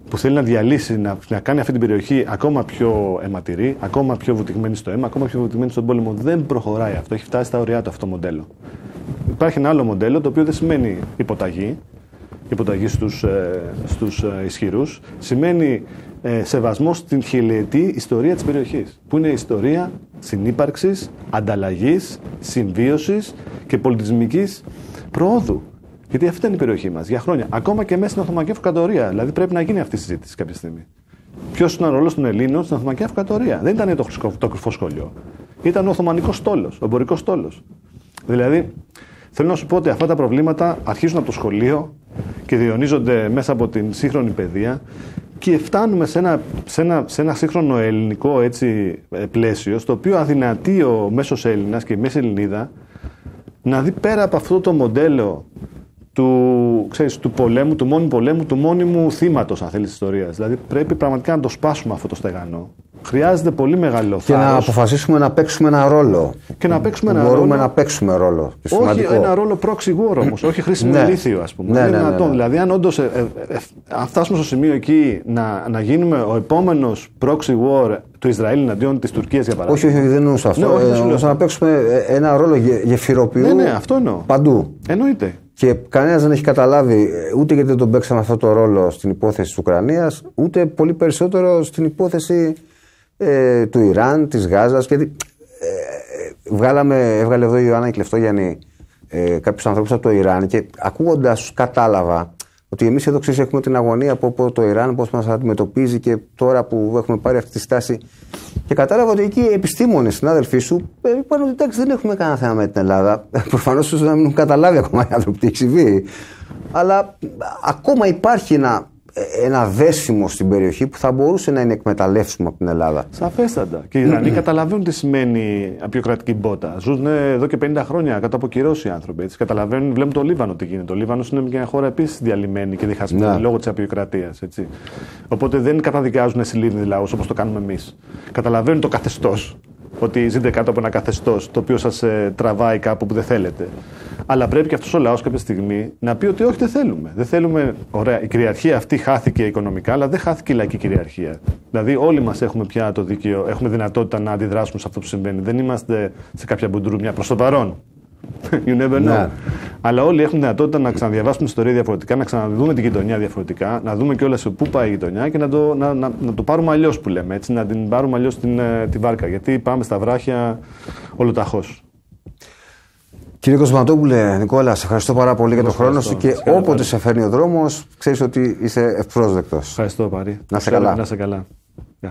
που θέλει να διαλύσει, να, να κάνει αυτή την περιοχή ακόμα πιο αιματηρή, ακόμα πιο βουτυγμένη στο αίμα, ακόμα πιο βουτυγμένη στον πόλεμο. Δεν προχωράει αυτό. Έχει φτάσει στα ωριά του αυτό το μοντέλο. Υπάρχει ένα άλλο μοντέλο το οποίο δεν σημαίνει υποταγή, υποταγή στους, ε, στους ε, ισχυρούς. Σημαίνει ε, σεβασμό στην χιλιετή ιστορία της περιοχής. Που είναι η ιστορία συνύπαρξης, ανταλλαγής, συμβίωσης και πολιτισμικής προόδου. Γιατί αυτή ήταν η περιοχή μας για χρόνια. Ακόμα και μέσα στην Οθωμανική Αυτοκρατορία. Δηλαδή πρέπει να γίνει αυτή η συζήτηση κάποια στιγμή. Ποιος ήταν ο ρόλος των Ελλήνων στην Οθωμανική Αυτοκρατορία? Δεν ήταν το, το κρυφό σχολείο. Ήταν ο Οθωμανικός στόλος, ο εμπορικός στόλος. Δηλαδή, θέλω να σου πω ότι αυτά τα προβλήματα αρχίζουν από το σχολείο και διαιωνίζονται μέσα από την σύγχρονη παιδεία και φτάνουμε σε ένα, σε ένα, σε ένα σύγχρονο ελληνικό έτσι, πλαίσιο, στο οποίο αδυνατεί ο μέσος Έλληνας και η μέση Ελληνίδα να δει πέρα από αυτό το μοντέλο του, ξέρεις, του πολέμου, του μόνιμου πολέμου, του μόνιμου θύματος, αν θέλεις, της ιστορίας. Δηλαδή πρέπει πραγματικά να το σπάσουμε αυτό το στεγανό. Χρειάζεται πολύ μεγάλο θάρρος. Και να αποφασίσουμε να παίξουμε ένα ρόλο. Και να παίξουμε ένα μπορούμε ρόλο. να παίξουμε ρόλο. Όχι σημαντικό. Ένα ρόλο proxy war όμως, όχι χρήσιμο ναι. ηλίθιο, ας πούμε. Ναι, είναι ναι, δυνατόν. ναι, ναι. Δηλαδή, αν όντως ε, ε, ε, αν φτάσουμε στο σημείο εκεί να, να γίνουμε ο επόμενος proxy war του Ισραήλ εναντίον της Τουρκίας, για παράδειγμα. Όχι, όχι, δεν εννοούσα αυτό. Ναι, όχι, ε, εννοούσα να παίξουμε ένα ρόλο γεφυροποιού. Ναι, ναι, αυτό εννοώ. Παντού. Εννοείται. Και κανένας δεν έχει καταλάβει ούτε γιατί δεν τον παίξαμε αυτό το ρόλο στην υπόθεση της Ουκρανίας, ούτε πολύ περισσότερο στην υπόθεση ε, του Ιράν, της Γάζας. Γιατί, ε, βγάλαμε, έβγαλε εδώ η Ιωάννα Κλεφτόγιαννη ε, κάποιους ανθρώπους από το Ιράν και ακούγοντας τους κατάλαβα ότι εμείς εδώ ξέρεις έχουμε την αγωνία από, από το Ιράν, πώς μας αντιμετωπίζει και τώρα που έχουμε πάρει αυτή τη στάση. Και κατάλαβα ότι εκεί οι επιστήμονες, συνάδελφοί σου, είπαν ότι εντάξει, δεν έχουμε κανένα θέμα με την Ελλάδα. Προφανώς ίσως να μην έχουν καταλάβει ακόμα οι άνθρωποι τι έχει συμβεί. Αλλά ακόμα υπάρχει ένα, ένα δέσιμο στην περιοχή που θα μπορούσε να είναι εκμεταλλεύσιμο από την Ελλάδα. Σαφέστατα. Και οι Ιρανοί καταλαβαίνουν τι σημαίνει απεικιοκρατική μπότα. Ζουν εδώ και πενήντα χρόνια κάτω από κυρώσεις οι άνθρωποι. Έτσι. Καταλαβαίνουν, βλέπουν το Λίβανο τι γίνεται. Το Λίβανο είναι μια χώρα επίσης διαλυμένη και διχασμένη ναι. λόγω της απεικιοκρατίας. Οπότε δεν καταδικάζουν συλλήβδη λαούς όπως το κάνουμε εμείς. Καταλαβαίνουν το καθεστώς. Ότι ζείτε κάτω από ένα καθεστώς το οποίο σας ε, τραβάει κάπου που δεν θέλετε. Αλλά πρέπει και αυτός ο λαός κάποια στιγμή να πει ότι όχι, δεν θέλουμε. Δεν θέλουμε. Ωραία, η κυριαρχία αυτή χάθηκε οικονομικά, αλλά δεν χάθηκε η λαϊκή κυριαρχία. Δηλαδή, όλοι μας έχουμε πια το δίκαιο, έχουμε δυνατότητα να αντιδράσουμε σε αυτό που συμβαίνει. Δεν είμαστε σε κάποια μπουντρούμια προς το παρόν. You never know. Ναι. Αλλά όλοι έχουν δυνατότητα να ξαναδιαβάσουμε την ιστορία διαφορετικά, να ξαναδούμε την γειτονιά διαφορετικά, να δούμε κιόλας πού πάει η γειτονιά και να το, να, να, να το πάρουμε αλλιώς που λέμε. Έτσι, να την πάρουμε αλλιώς την, την βάρκα. Γιατί πάμε στα βράχια ολοταχώς. Κύριε Κοσματόπουλε, Νικόλα, σε ευχαριστώ πάρα πολύ για τον χρόνο σου και όποτε πάρει. Σε φέρνει ο δρόμος, ξέρεις ότι είσαι ευπρόσδεκτος. Ευχαριστώ, Πάρη. Να σε καλά. Να είσαι καλά. Yeah.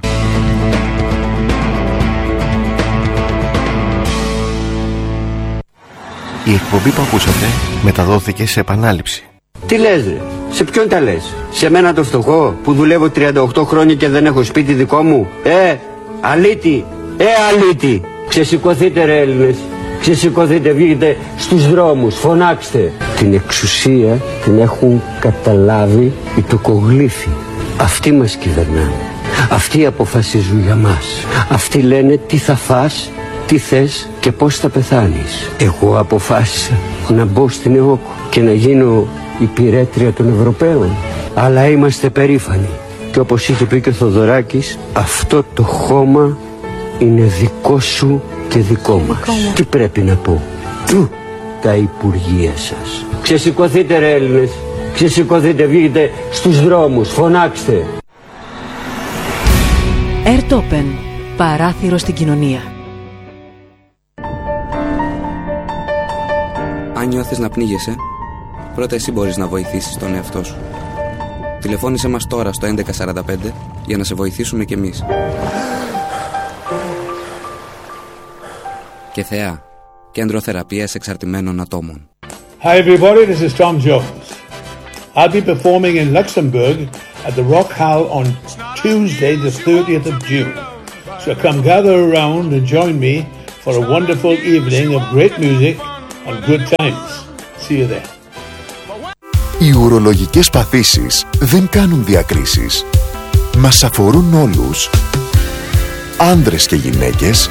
Η εκπομπή που ακούσατε μεταδόθηκε σε επανάληψη. Τι λες ρε, σε ποιον τα λες? Σε μένα το φτωχό που δουλεύω τριάντα οκτώ χρόνια και δεν έχω σπίτι δικό μου? Ε, αλήτη, ε αλήτη. Ξεσηκωθείτε ρε Έλληνες, ξεσηκωθείτε, βγείτε στους δρόμους, φωνάξτε. Την εξουσία την έχουν καταλάβει οι τοκογλύφοι. Αυτοί μας κυβερνάνε, αυτοί αποφασίζουν για μας. Αυτοί λένε τι θα φας, τι θες και πώς θα πεθάνεις. Εγώ αποφάσισα να μπω στην ΕΟΚ και να γίνω υπηρέτρια των Ευρωπαίων. Αλλά είμαστε περήφανοι. Και όπως είχε πει και ο Θοδωράκης, αυτό το χώμα είναι δικό σου και δικό μας. Δικό τι πρέπει να πω? Του τα υπουργεία σας. Ξεσηκωθείτε ρε Έλληνες, ξεσηκωθείτε, βγείτε στους δρόμους, φωνάξτε. Airtopen, παράθυρο στην κοινωνία. Αν νιώθεις να πνίγεσαι, πρώτα εσύ μπορείς να βοηθήσεις τον εαυτό σου. Τηλεφώνησέ μας τώρα στο έντεκα σαράντα πέντε για να σε βοηθήσουμε κι εμείς. Και Θεά, κέντρο θεραπείας εξαρτημένων ατόμων. Hi everybody, this is Tom Jones. I'll be performing in Luxembourg at the Rock Hall on Tuesday the thirtieth of June. So come gather around and join me for a wonderful evening of great music and good times. See you there. Οι ουρολογικές παθήσεις δεν κάνουν διακρίσεις. Μας αφορούν όλους. Άνδρες και γυναίκες.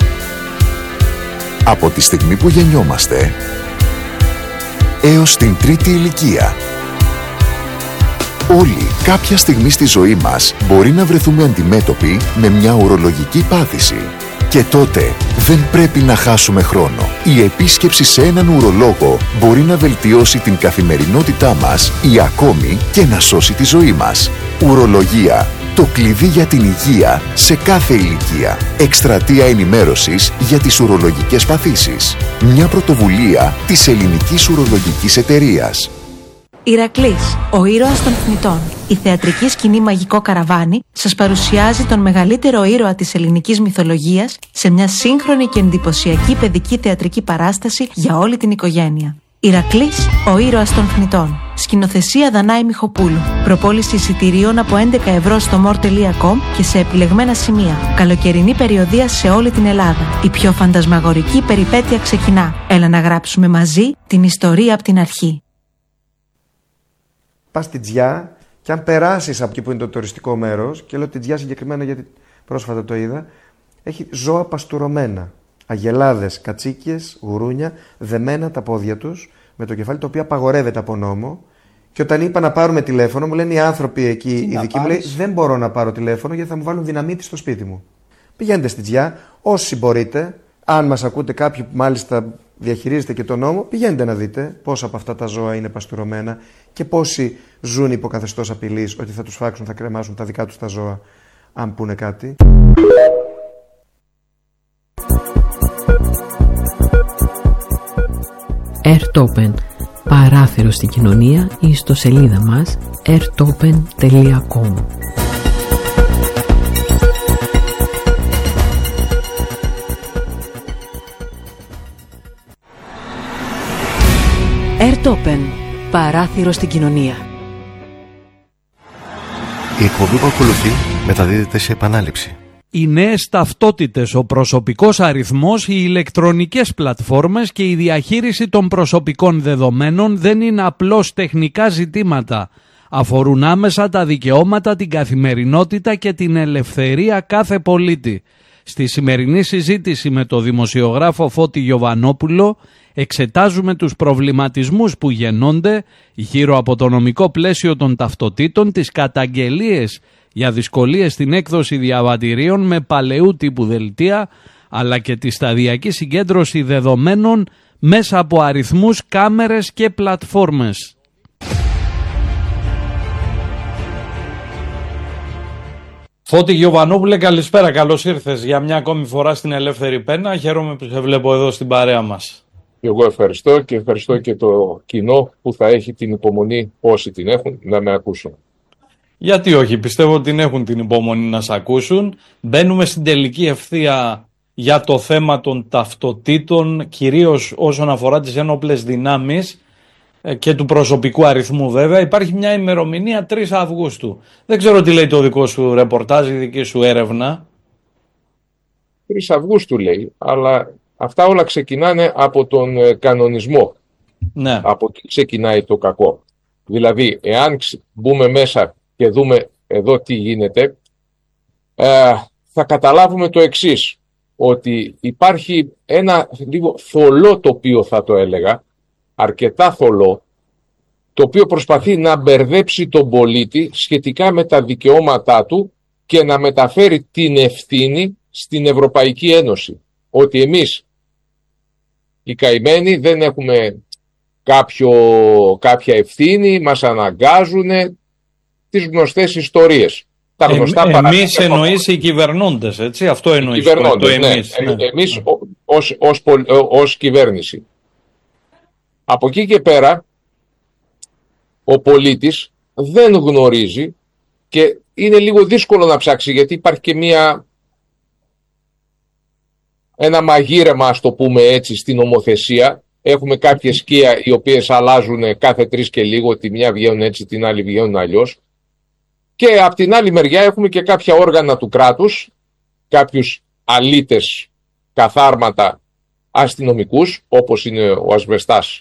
Από τη στιγμή που γεννιόμαστε έως την τρίτη ηλικία. Όλοι κάποια στιγμή στη ζωή μας μπορεί να βρεθούμε αντιμέτωποι με μια ουρολογική πάθηση. Και τότε δεν πρέπει να χάσουμε χρόνο. Η επίσκεψη σε έναν ουρολόγο μπορεί να βελτιώσει την καθημερινότητά μας ή ακόμη και να σώσει τη ζωή μας. Ουρολογία. Το κλειδί για την υγεία σε κάθε ηλικία. Εκστρατεία ενημέρωσης για τις ουρολογικές παθήσεις. Μια πρωτοβουλία της Ελληνικής Ουρολογικής Εταιρείας. Ηρακλής, ο ήρωας των θνητών. Η θεατρική σκηνή Μαγικό Καραβάνι σας παρουσιάζει τον μεγαλύτερο ήρωα της ελληνικής μυθολογίας σε μια σύγχρονη και εντυπωσιακή παιδική θεατρική παράσταση για όλη την οικογένεια. Ηρακλής, ο ήρωας των θνητών. Σκηνοθεσία Δανάη Μιχοπούλου. Προπόληση εισιτηρίων από έντεκα ευρώ στο μορ τελεία κομ και σε επιλεγμένα σημεία. Καλοκαιρινή περιοδεία σε όλη την Ελλάδα. Η πιο φαντασμαγορική περιπέτεια ξεκινά. Έλα να γράψουμε μαζί την ιστορία από την αρχή. Πας στην Τζιά και αν περάσεις από εκεί που είναι το τουριστικό μέρος, και λέω την Τζιά συγκεκριμένα γιατί πρόσφατα το είδα, έχει ζώα παστουρωμένα. Αγελάδες, κατσίκιες, γουρούνια, δεμένα τα πόδια τους με το κεφάλι, το οποίο απαγορεύεται από νόμο. Και όταν είπα να πάρουμε τηλέφωνο, μου λένε οι άνθρωποι εκεί, οι δικοί μου, λέει, δεν μπορώ να πάρω τηλέφωνο γιατί θα μου βάλουν δυναμίτη στο σπίτι μου. Πηγαίνετε στην Τζιά, όσοι μπορείτε, αν μας ακούτε κάποιοι που μάλιστα διαχειρίζετε και τον νόμο, πηγαίνετε να δείτε πόσα από αυτά τα ζώα είναι παστουρωμένα και πόσοι ζουν υπό καθεστώς απειλής ότι θα τους φάξουν, θα κρεμάσουν τα δικά τους τα ζώα, αν πούνε κάτι. Airtopen. Παράθυρο στην κοινωνία, η ιστοσελίδα μας airtopen τελεία com. Airtopen. Παράθυρο στην κοινωνία. Η εκπομπή που ακολουθεί μεταδίδεται σε επανάληψη. Οι νέες ταυτότητες, ο προσωπικός αριθμός, οι ηλεκτρονικές πλατφόρμες και η διαχείριση των προσωπικών δεδομένων δεν είναι απλώς τεχνικά ζητήματα. Αφορούν άμεσα τα δικαιώματα, την καθημερινότητα και την ελευθερία κάθε πολίτη. Στη σημερινή συζήτηση με το δημοσιογράφο Φώτη Γιοβανόπουλο εξετάζουμε τους προβληματισμούς που γεννώνται γύρω από το νομικό πλαίσιο των ταυτοτήτων, τις καταγγελίες για δυσκολίες στην έκδοση διαβατηρίων με παλαιού τύπου δελτία, αλλά και τη σταδιακή συγκέντρωση δεδομένων μέσα από αριθμούς, κάμερες και πλατφόρμες. Φώτη Γιοβανόπουλε, καλησπέρα, καλώς ήρθες για μια ακόμη φορά στην Ελεύθερη Πένα. Χαίρομαι που σε βλέπω εδώ στην παρέα μας. Εγώ ευχαριστώ και ευχαριστώ και το κοινό που θα έχει την υπομονή, όσοι την έχουν, να με ακούσουν. Γιατί όχι, πιστεύω ότι την έχουν την υπομονή να σε ακούσουν. Μπαίνουμε στην τελική ευθεία για το θέμα των ταυτοτήτων, κυρίως όσον αφορά τις ένοπλες δυνάμεις και του προσωπικού αριθμού βέβαια. Υπάρχει μια ημερομηνία τρεις Αυγούστου. Δεν ξέρω τι λέει το δικό σου ρεπορτάζ, η δική σου έρευνα. τρεις Αυγούστου λέει, αλλά αυτά όλα ξεκινάνε από τον κανονισμό. Ναι. Από εκεί ξεκινάει το κακό. Δηλαδή, εάν μπούμε μέσα και δούμε εδώ τι γίνεται, ε, θα καταλάβουμε το εξής, ότι υπάρχει ένα λίγο θολό τοπίο, θα το έλεγα, αρκετά θολό, το οποίο προσπαθεί να μπερδέψει τον πολίτη σχετικά με τα δικαιώματά του και να μεταφέρει την ευθύνη στην Ευρωπαϊκή Ένωση. Ότι εμείς, οι καημένοι, δεν έχουμε κάποιο, κάποια ευθύνη, μας αναγκάζουν, τις γνωστές ιστορίες. Τα γνωστά ε, εμείς εννοείς οι κυβερνώντες, έτσι, αυτό εννοείς. Οι κυβερνώντες, το ναι. εμείς, ναι. Εμείς ναι. ως, ως, ως κυβέρνηση. Από εκεί και πέρα, ο πολίτης δεν γνωρίζει και είναι λίγο δύσκολο να ψάξει, γιατί υπάρχει και μια, ένα μαγείρεμα, ας το πούμε έτσι, στην νομοθεσία. Έχουμε κάποιες σκία οι οποίες αλλάζουν κάθε τρεις και λίγο, τη μια βγαίνουν έτσι, την άλλη βγαίνουν αλλιώς. Και από την άλλη μεριά έχουμε και κάποια όργανα του κράτους, κάποιους αλήτες καθάρματα αστυνομικούς, όπως είναι ο Ασβεστάς